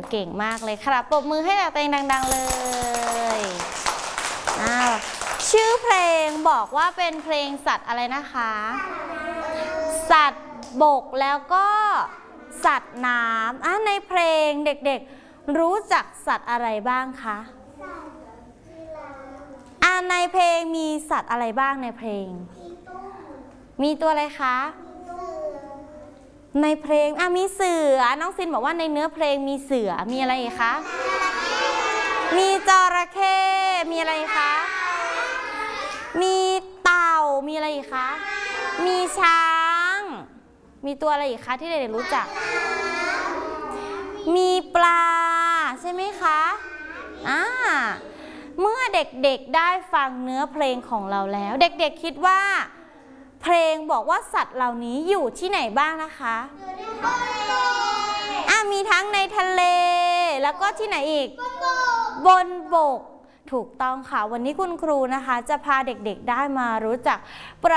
เก่งมากเลยครับปรบมือให้ตัวเองดังๆเลยชื่อเพลงบอกว่าเป็นเพลงสัตว์อะไรนะคะสัตว์บกแล้วก็สัตว์น้ำในเพลงเด็กๆรู้จักสัตว์อะไรบ้างคะในเพลงมีสัตว์อะไรบ้างในเพลงมีตัวอะไรคะในเพลงมีเสือน้องซินบอกว่าในเนื้อเพลงมีเสือมีอะไรอีกคะมีจระเข้มีอะไรคะมีเต่ามีอะไรอีกคะมีช้างมีตัวอะไรอีกคะที่เด็กๆรู้จักมีปลาใช่ไหมคะเมื่อเด็กๆได้ฟังเนื้อเพลงของเราแล้วเด็กๆคิดว่าเพลงบอกว่าสัตว์เหล่านี้อยู่ที่ไหนบ้างนะคะมีทั้งในทะเลแล้วก็ที่ไหนอีกบนบกถูกต้องค่ะวันนี้คุณครูนะคะจะพาเด็กๆได้มารู้จัก